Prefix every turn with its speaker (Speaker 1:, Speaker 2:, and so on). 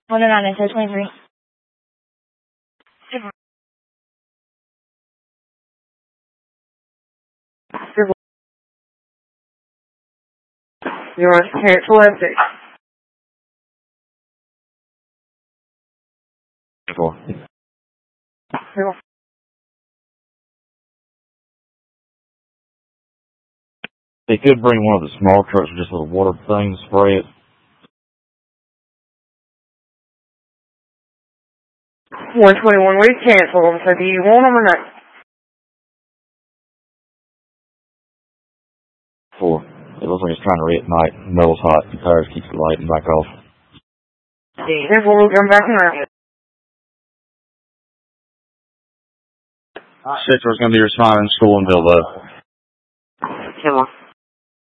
Speaker 1: 109 SO 23.
Speaker 2: You want to cancel empty?
Speaker 3: They could bring one of the small trucks with just a little water thing to spray it.
Speaker 2: 121, we cancel them, so do you want them or not?
Speaker 3: 4. It looks like it's trying to read at night. The metal's hot. The tires keep the light and back off.
Speaker 2: Then we'll come back around.
Speaker 3: Citro's going to be responding to school in Bilbo.